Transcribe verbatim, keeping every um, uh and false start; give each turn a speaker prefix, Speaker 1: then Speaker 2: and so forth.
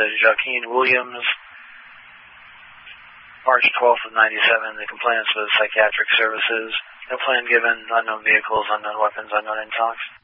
Speaker 1: Joaquin Williams, March twelfth of ninety-seven. The complainants with psychiatric services. No plan given, unknown vehicles, unknown weapons, unknown intox.